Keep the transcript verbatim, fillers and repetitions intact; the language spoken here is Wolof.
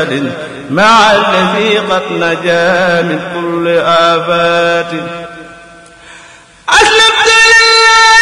مع الذي قد نجا من كل آفات أسلمت لله